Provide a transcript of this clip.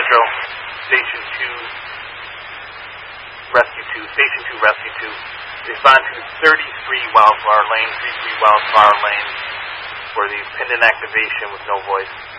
Metro, Station 2, Rescue 2, Station 2, Rescue 2. Respond to 33 Wildflower Lane, 33 Wildflower Lane for the pendant activation with no voice.